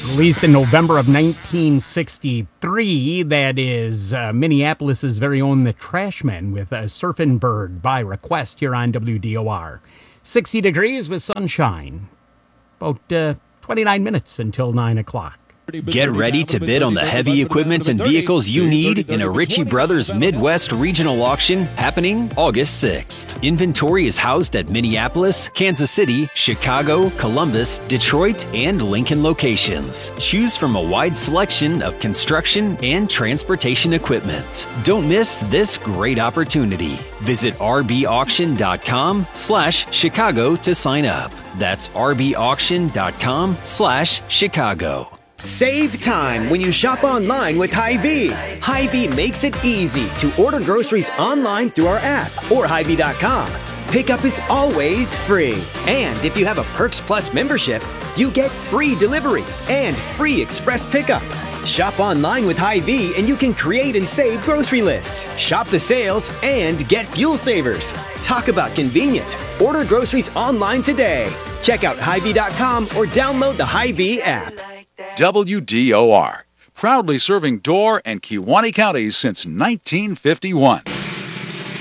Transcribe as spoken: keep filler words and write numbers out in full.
Released in November of nineteen sixty-three, that is uh, Minneapolis's very own The Trashmen with uh, Surfin' Bird by request here on W D O R. sixty degrees with sunshine. About uh, twenty-nine minutes until nine o'clock. Get ready to bid on the heavy equipment and vehicles you need in a Ritchie Brothers Midwest Regional Auction happening August sixth. Inventory is housed at Minneapolis, Kansas City, Chicago, Columbus, Detroit, and Lincoln locations. Choose from a wide selection of construction and transportation equipment. Don't miss this great opportunity. Visit r b auction dot com slash Chicago to sign up. That's r b auction dot com slash Chicago. Save time when you shop online with Hy-Vee. Hy-Vee makes it easy to order groceries online through our app or Hy Vee dot com. Pickup is always free. And if you have a Perks Plus membership, you get free delivery and free express pickup. Shop online with Hy-Vee and you can create and save grocery lists, shop the sales, and get fuel savers. Talk about convenience. Order groceries online today. Check out Hy Vee dot com or download the Hy-Vee app. W D O R, proudly serving Door and Kewaunee counties since nineteen fifty-one.